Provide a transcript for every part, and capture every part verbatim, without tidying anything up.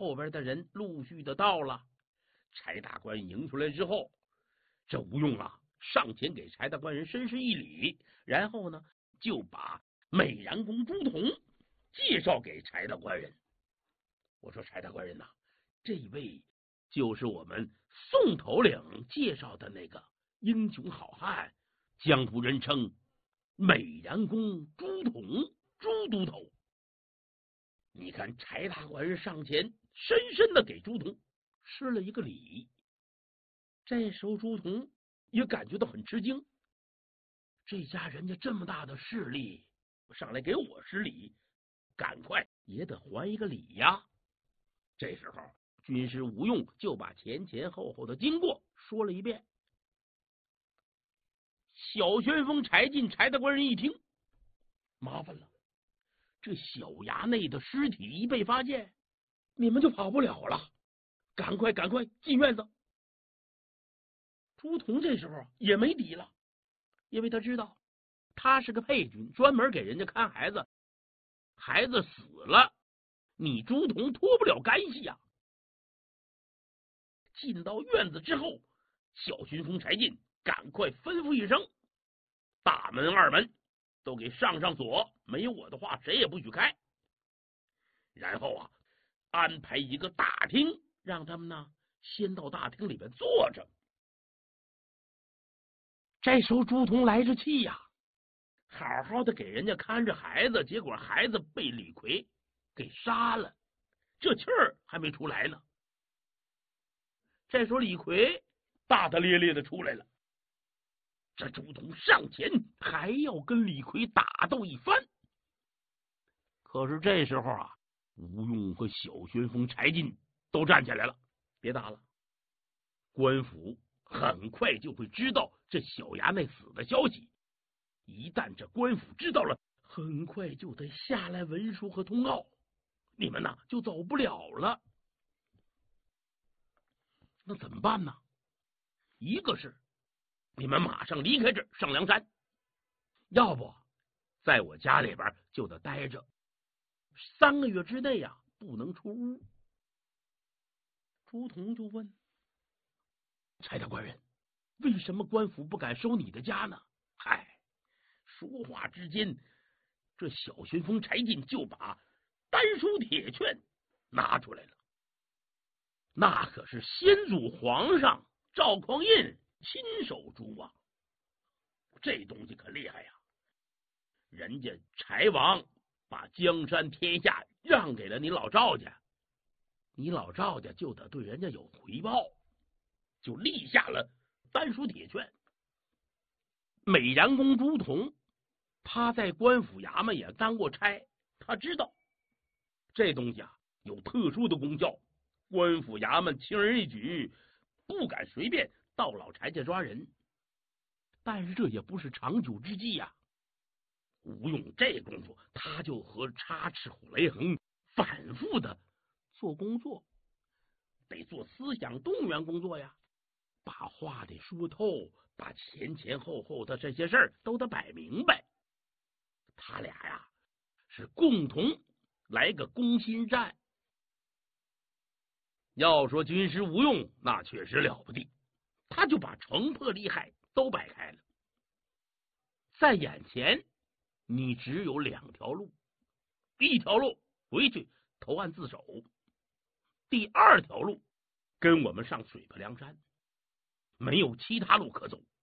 后边的人陆续的到了。柴大官迎出来之后，这吴用啊上前给柴大官人深施一礼，然后呢就把美髯公朱仝介绍给柴大官人。我说柴大官人呐、啊，这位就是我们宋头领介绍的那个英雄好汉，江湖人称美髯公朱仝，朱都头。你看柴大官人上前深深的给朱仝施了一个礼，这时候朱仝也感觉到很吃惊，这家人家这么大的势力上来给我施礼，赶快也得还一个礼呀。这时候军师吴用就把前前后后的经过说了一遍。小旋风柴进柴大官人一听，麻烦了，这小衙内的尸体一被发现，你们就跑不了了，赶快赶快进院子。朱仝这时候也没底了，因为他知道他是个配军，专门给人家看孩子，孩子死了你朱仝脱不了干系呀、啊。进到院子之后，小旋风柴进赶快吩咐一声，大门二门都给上上锁，没有我的话谁也不许开。然后啊安排一个大厅，让他们呢先到大厅里边坐着。这时候朱仝来着气呀、啊，好好的给人家看着孩子，结果孩子被李逵给杀了，这气儿还没出来呢。这时候李逵大大咧咧的出来了，这朱仝上前还要跟李逵打斗一番。可是这时候啊，吴用和小旋风柴进都站起来了，别打了，官府很快就会知道这小衙内死的消息，一旦这官府知道了，很快就得下来文书和通告，你们呢就走不了了。那怎么办呢？一个是你们马上离开这儿上梁山，要不在我家里边就得待着，三个月之内呀、啊、不能出屋。朱仝就问柴大官人，为什么官府不敢收你的家呢？嗨，说话之间，这小旋风柴进就把丹书铁券拿出来了，那可是先祖皇上赵匡胤亲手铸啊，这东西可厉害呀！人家柴王把江山天下让给了你老赵家，你老赵家就得对人家有回报，就立下了丹书铁券。美髯公朱仝他在官府衙门也当过差，他知道这东西啊有特殊的功效，官府衙门轻而易举，不敢随便到老柴家抓人。但是这也不是长久之计呀、啊。吴用这功夫，他就和插翅虎雷横反复的做工作，得做思想动员工作呀，把话得说透，把前前后后的这些事儿都得摆明白。他俩呀是共同来个攻心战。要说军师吴用那确实了不地，他就把城破利害都摆开了。在眼前你只有两条路，一条路回去投案自首，第二条路跟我们上水泊梁山，没有其他路可走。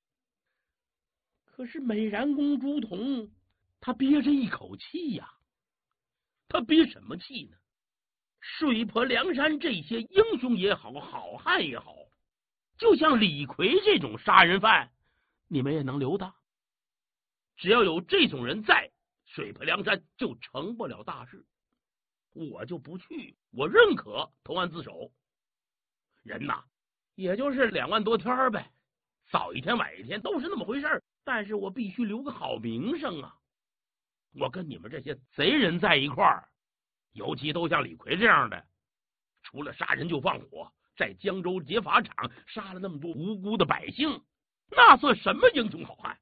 可是美髯公朱仝他憋着一口气呀、啊，他憋什么气呢？水泊梁山这些英雄也好，好汉也好，就像李逵这种杀人犯，你们也能留他？只要有这种人在，水泊梁山就成不了大事。我就不去，我认可投案自首。人呐，也就是两万多天呗，早一天晚一天都是那么回事，但是我必须留个好名声啊！我跟你们这些贼人在一块儿，尤其都像李逵这样的，除了杀人就放火，在江州劫法场杀了那么多无辜的百姓，那算什么英雄好汉？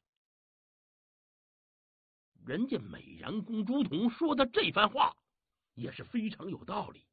人家美髯公朱仝说的这番话也是非常有道理。